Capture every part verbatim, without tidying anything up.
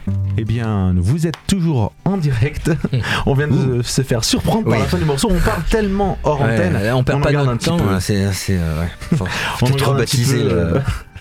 Eh bien, vous êtes toujours en direct. On vient de Ouh. se faire surprendre par oui. la fin du morceau. On parle tellement hors ouais, antenne. Là, on perd on pas de temps. Hein, c'est, c'est, euh, ouais. Faut, faut on trop baptiser le...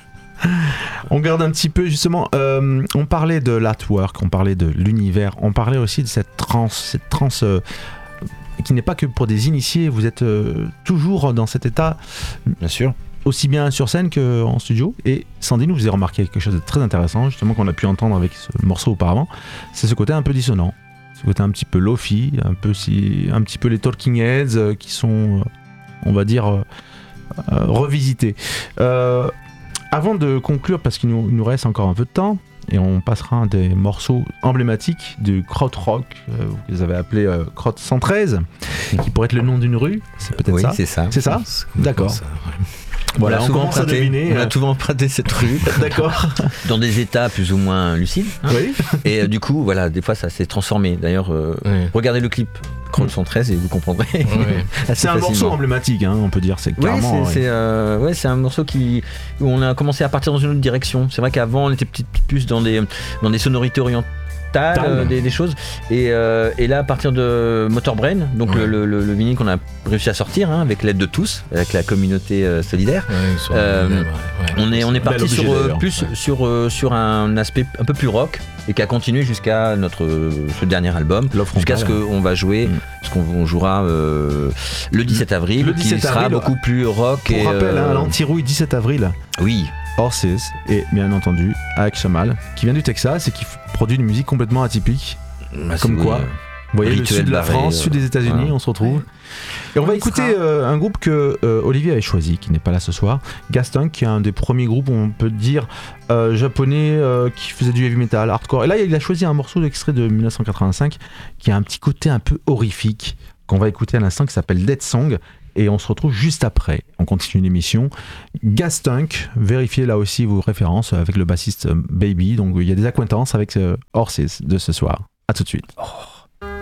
On garde un petit peu justement. Euh, on parlait de l'artwork, on parlait de l'univers, on parlait aussi de cette transe, cette transe euh, qui n'est pas que pour des initiés. Vous êtes euh, toujours dans cet état. Bien sûr. Aussi bien sur scène qu'en studio. Et Sandy nous faisait remarquer quelque chose de très intéressant, justement, qu'on a pu entendre avec ce morceau auparavant. C'est ce côté un peu dissonant, ce côté un petit peu lofi, un peu, si, un petit peu les Talking Heads euh, qui sont, euh, on va dire, euh, euh, revisités. Euh, avant de conclure, parce qu'il nous, il nous reste encore un peu de temps, et on passera un des morceaux emblématiques du krautrock, euh, vous les avez appelé euh, Kraut cent treize, qui pourrait être le nom d'une rue, c'est peut-être oui, ça. Oui, c'est ça. C'est ça. D'accord. Ça, ouais. Voilà, on, on, commence à deviner. On a souvent emprunté cette rue. D'accord. Dans des états plus ou moins lucides. Hein. Oui. Et euh, du coup, voilà, des fois ça s'est transformé. D'ailleurs, euh, oui. regardez le clip Kraut cent treize et vous comprendrez. Oui. C'est un morceau emblématique, hein, on peut dire. C'est clairement. Oui, c'est, ouais. C'est, euh, ouais, c'est un morceau qui, où on a commencé à partir dans une autre direction. C'est vrai qu'avant, on était plus dans des, dans des sonorités orientales. Euh, des, des choses et, euh, et là à partir de Motor Brain, donc ouais. le, le, le vinyle qu'on a réussi à sortir hein, avec l'aide de tous, avec la communauté euh, solidaire, ouais, euh, ouais, ouais, on est on est parti sur euh, plus ouais. sur euh, sur un aspect un peu plus rock et qui a continué jusqu'à notre ce dernier album, jusqu'à ce qu'on va jouer, mm. ce qu'on jouera euh, le dix-sept avril, le dix-sept qui avril, sera beaucoup plus rock. Pour et rappel, euh, hein, l'anti-rouille dix-sept avril. Oui. Horses et bien entendu avec Shamal qui vient du Texas et qui f- produit une musique complètement atypique. Bah, comme quoi, euh, vous voyez le sud de la barré, France, euh, sud des États-Unis, voilà. On se retrouve. Et on va écouter euh, un groupe que euh, Olivier avait choisi, qui n'est pas là ce soir, Gaston, qui est un des premiers groupes, on peut dire, euh, japonais euh, qui faisait du heavy metal, hardcore. Et là, il a choisi un morceau d'extrait de dix-neuf cent quatre-vingt-cinq qui a un petit côté un peu horrifique qu'on va écouter à l'instant, qui s'appelle Dead Song. Et on se retrouve juste après. On continue l'émission. Gastunk, vérifiez là aussi vos références avec le bassiste Baby. Donc il y a des accointances avec Horses de ce soir. À tout de suite. Oh.